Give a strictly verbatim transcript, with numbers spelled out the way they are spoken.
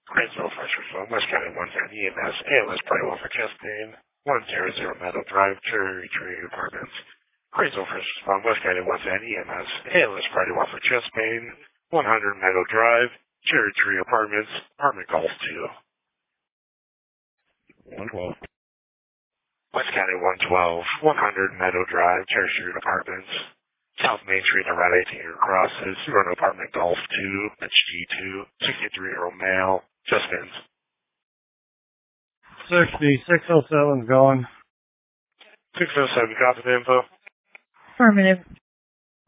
Grainsville First Respond, West County one ten E M S, A L S Party One for chest pain, one hundred Meadow Drive, Cherry Tree Apartments. Grainsville First Respond, West County one ten E M S, A L S Party One for chest pain, one hundred Meadow Drive, Cherry Tree Apartments, Apartment Golf two. one twelve. West County one twelve, one hundred Meadow Drive, Cherry Street Apartments, South Main Street, Nevada eighteen year crosses, Roanoke Apartment Golf two, H G two, sixty-three year old male, just ins. sixty, six oh seven's going. six oh seven, copy the info. Affirmative.